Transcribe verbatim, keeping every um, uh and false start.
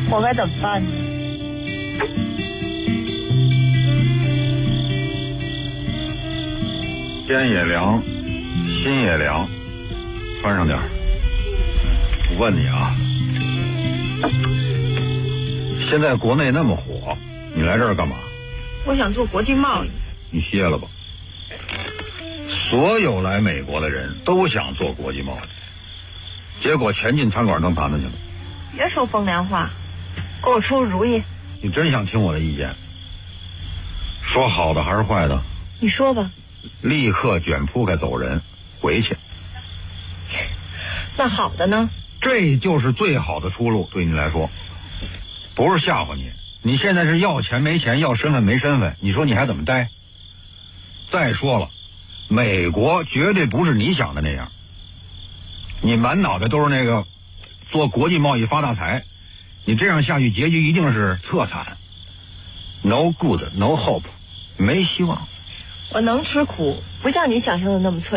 我该怎么办呢？ 天也凉，心也凉，穿上点儿。我问你啊，现在国内那么火，你来这儿干嘛？ 我想做国际贸易。 你歇了吧。所有来美国的人都想做国际贸易，结果钱进餐馆弄盘子去了。 别说风凉话，给我出个主意。 你真想听我的意见？说好的还是坏的？ 你说吧。 立刻卷铺盖走人，回去。 那好的呢？ 这就是最好的出路，对你来说，不是吓唬你。你现在是要钱没钱，要身份没身份，你说你还怎么待？再说了，美国绝对不是你想的那样。你满脑袋都是那个做国际贸易发大财，你这样下去结局一定是特惨。No good, no hope， 没希望。 我能吃苦，不像你想象的那么脆。